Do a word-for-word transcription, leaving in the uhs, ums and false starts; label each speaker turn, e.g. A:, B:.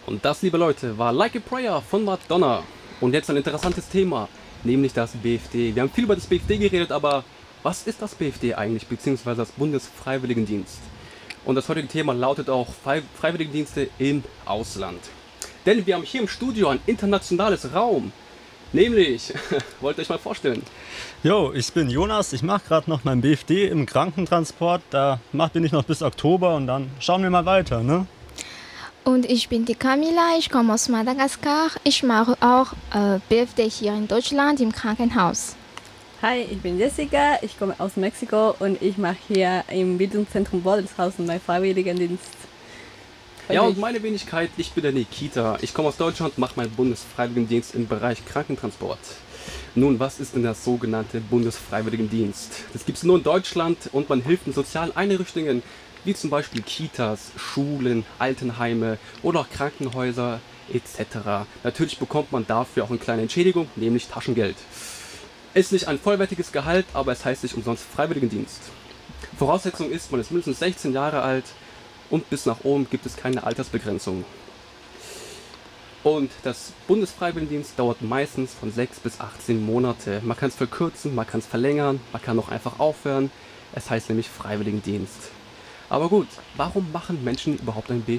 A: Und das, liebe Leute, war Like a Prayer von Madonna. Und jetzt ein interessantes Thema, nämlich das B F D. Wir haben viel über das B F D geredet, aber was ist das B F D eigentlich, beziehungsweise das Bundesfreiwilligendienst? Und das heutige Thema lautet auch Frei- Freiwilligendienste im Ausland. Denn wir haben hier im Studio ein internationales Raum. Nämlich, wollt ihr euch mal vorstellen?
B: Jo, ich bin Jonas, ich mache gerade noch mein B F D im Krankentransport. Da mach, bin ich noch bis Oktober und dann schauen wir mal weiter, ne?
C: Und ich bin die Camila, ich komme aus Madagaskar. Ich mache auch äh, B F D hier in Deutschland im Krankenhaus.
D: Hi, ich bin Jessica, ich komme aus Mexiko und ich mache hier im Bildungszentrum Wordelshausen meinen Freiwilligendienst.
A: Ja, und meine Wenigkeit, ich bin der Nikita. Ich komme aus Deutschland, mache meinen Bundesfreiwilligendienst im Bereich Krankentransport. Nun, was ist denn das sogenannte Bundesfreiwilligendienst? Das gibt es nur in Deutschland und man hilft in sozialen Einrichtungen, wie zum Beispiel Kitas, Schulen, Altenheime oder auch Krankenhäuser et cetera. Natürlich bekommt man dafür auch eine kleine Entschädigung, nämlich Taschengeld. Ist nicht ein vollwertiges Gehalt, aber es heißt nicht umsonst Freiwilligendienst. Voraussetzung ist, man ist mindestens sechzehn Jahre alt und bis nach oben gibt es keine Altersbegrenzung. Und das Bundesfreiwilligendienst dauert meistens von sechs bis achtzehn Monate. Man kann es verkürzen, man kann es verlängern, man kann auch einfach aufhören. Es heißt nämlich Freiwilligendienst. Aber gut, warum machen Menschen überhaupt ein B